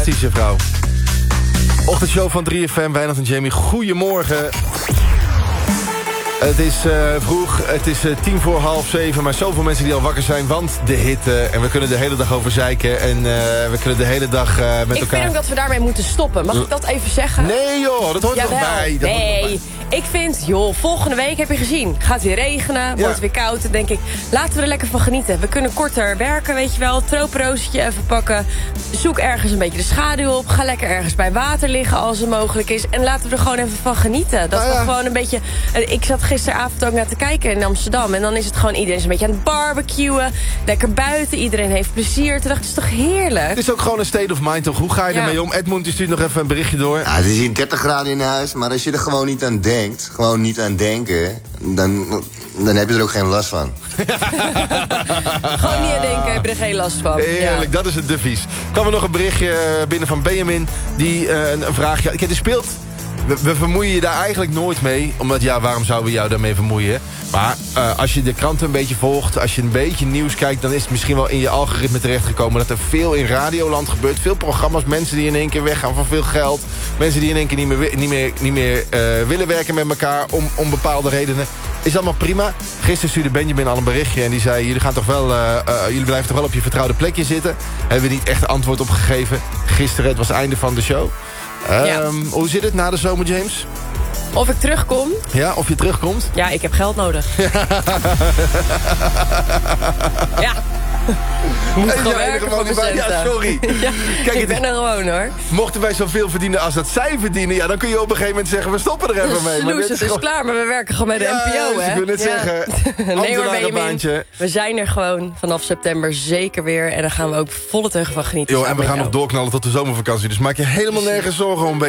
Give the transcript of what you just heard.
Fantastische vrouw. Ochtendshow van 3FM, Wijnand en Jamie. Goedemorgen. Het is vroeg, het is 6:10, maar zoveel mensen die al wakker zijn, want de hitte. En we kunnen de hele dag over zeiken en we kunnen de hele dag met elkaar... Ik vind ook dat we daarmee moeten stoppen. Mag ik dat even zeggen? Nee joh, dat hoort er nog bij. Nee, ik vind, joh, volgende week heb je gezien. Gaat weer regenen, wordt weer koud. Dan denk ik, laten we er lekker van genieten. We kunnen korter werken, weet je wel. Tropenroosetje even pakken. Zoek ergens een beetje de schaduw op. Ga lekker ergens bij water liggen als het mogelijk is. En laten we er gewoon even van genieten. Dat we gewoon een beetje... Ik zat gisteravond ook naar te kijken in Amsterdam. En dan is het gewoon, iedereen is een beetje aan het barbecuen. Lekker buiten, iedereen heeft plezier. Toen dacht ik, het is toch heerlijk? Het is ook gewoon een state of mind, toch? Hoe ga je ermee om? Edmund, die stuurt nog even een berichtje door. Ja, het is hier 30 graden in huis, maar als je er gewoon niet aan denkt... gewoon niet aan denken, dan heb je er ook geen last van. Gewoon niet aan denken, heb je er geen last van. Heerlijk, dat is het devies. Kwam er nog een berichtje binnen van Benjamin, die een vraagje... Kijk, er speelt... We vermoeien je daar eigenlijk nooit mee. Omdat, waarom zouden we jou daarmee vermoeien? Maar als je de kranten een beetje volgt... als je een beetje nieuws kijkt... dan is het misschien wel in je algoritme terechtgekomen... dat er veel in Radioland gebeurt. Veel programma's, mensen die in één keer weggaan van veel geld. Mensen die in één keer niet meer willen werken met elkaar... om bepaalde redenen. Is allemaal prima. Gisteren stuurde Benjamin al een berichtje... en die zei, jullie blijven toch wel op je vertrouwde plekje zitten. Hebben we niet echt antwoord op gegeven. Gisteren, het was het einde van de show. Hoe zit het na de zomer, James? Of ik terugkom? Ja, of je terugkomt? Ja, ik heb geld nodig. Ja. Moet gewoon werken voor mijn centen. Ja, sorry. Ja, kijk, ik ben er gewoon, hoor. Mochten wij zoveel verdienen als dat zij verdienen... dan kun je op een gegeven moment zeggen... we stoppen er even mee. Maar het is klaar, maar we werken gewoon bij de NPO, hè? Ik wil net zeggen, nee hoor, Benjamin. We zijn er gewoon vanaf september zeker weer. En daar gaan we ook volle teugen van genieten. En we gaan nog doorknallen tot de zomervakantie. Dus maak je helemaal nergens zorgen om...